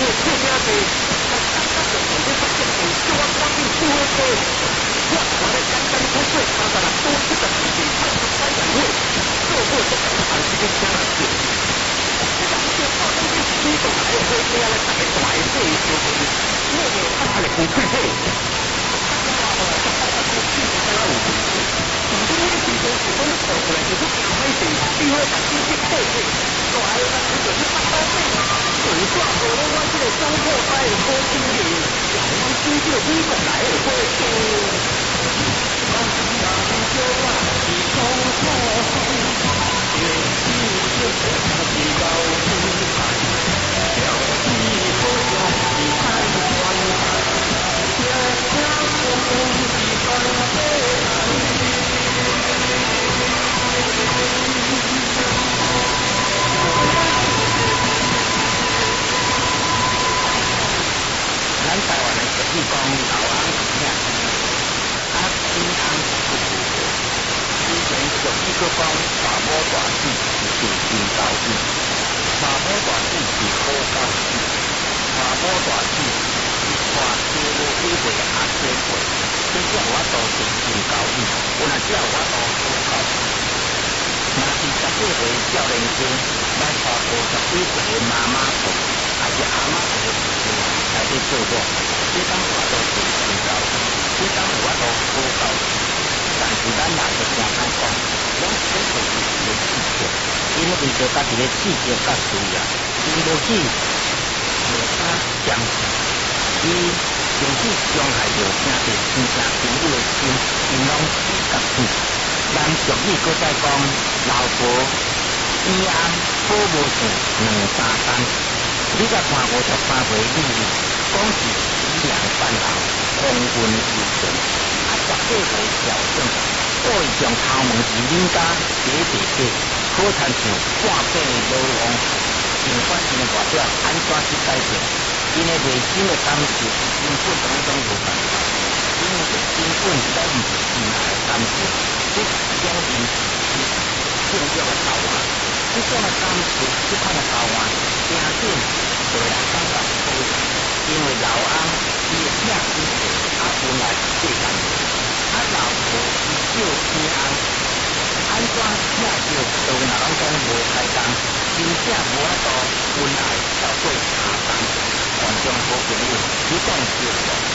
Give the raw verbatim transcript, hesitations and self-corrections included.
我这边的，我感觉到有些发现很叫我赶紧出去。我我咧简单开水，三十六多七十二岁，三十三人会，做伙都讲行这个啥事？这个这发生的事情，来回家咧，大家大细小事，我我他妈的不配配。从这个地方，我们跑出来就是讲开始，最后把经济配配，大个咱就是八刀背，最煞无了我这个中破带的好经验，台湾经济美国来的好经验。我是人叫我是中破带，越是越是是高姿态，要是不用是太关爱，也想我是反过来。咱台湾的俗语讲老翁是啥？啊，新翁是不如过。以前俗语佫讲大母大子是真高子，大母大子是好高子，大母大子是带家无几岁的阿姐过，这才有法度是真高子，有若只有法度好高子。若是十八岁少年家来带五十几岁的妈妈过，还是阿妈过来去做我，这当有法度是真高子，这当有法度好高子。但是咱人就正歹讲，拢这就是一个刺激，因为为着家己的刺激甲需要，伊无去互他相信，伊甚至伤害着兄弟亲戚朋友的心，因拢是甲死。咱俗语搁再讲，老婆边安好无算两三单，你甲看五十三岁女人，讲是喜洋饭后，风韵犹存。啊，十八岁小生，故意将头毛是恁家姐姐姐，可参像半辈的老王，尽管因的外表安怎去改变，因的内心的感受根本当中无办法，因为这根本都毋是心内的感受，这种人是性格的头换，这种的感受，这款的头换，正正被人感觉讨厌，因为老翁伊的疼伊者，啊本来是最难的。啊，老婆是少天翁，安怎疼着，都若拢讲无开工，真正无法度分爱到过下工，观众好朋友，你讲对无？